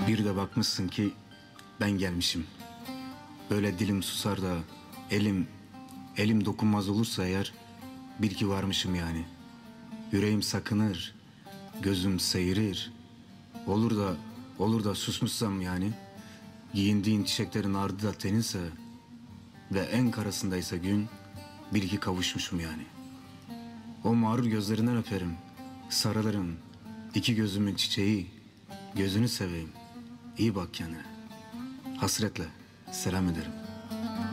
Bir de bakmışsın ki ben gelmişim. Böyle dilim susar da elim dokunmaz olursa eğer bil ki varmışım yani. Yüreğim sakınır, gözüm seyirir. Olur da susmuşsam yani. Giyindiğin çiçeklerin ardı da teninse ve en karasındaysa gün bil ki kavuşmuşum yani. O mağrur gözlerinden öperim, sarılırım. İki gözümün çiçeği, gözünü seveyim. İyi bak kendine. Hasretle selam ederim.